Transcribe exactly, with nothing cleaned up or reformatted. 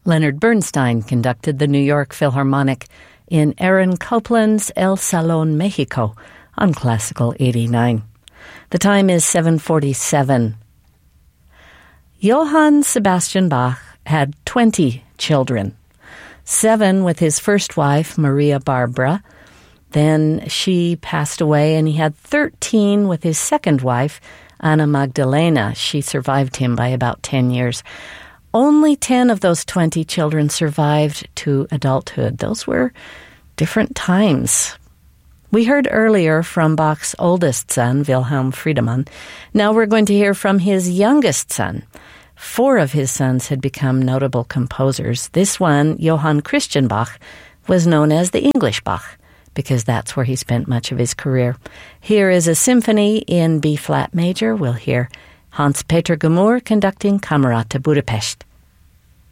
Leonard Bernstein conducted the New York Philharmonic in Aaron Copland's El Salón Mexico on Classical eighty-nine. The time is seven forty-seven. Johann Sebastian Bach had twenty children, seven with his first wife, Maria Barbara. Then she passed away, and he had thirteen with his second wife, Anna Magdalena. She survived him by about ten years. Only ten of those twenty children survived to adulthood. Those were different times. We heard earlier from Bach's oldest son, Wilhelm Friedemann. Now we're going to hear from his youngest son. Four of his sons had become notable composers. This one, Johann Christian Bach, was known as the English Bach, because that's where he spent much of his career. Here is a symphony in B-flat major. We'll hear Hans-Peter Gemur conducting Camerata Budapest.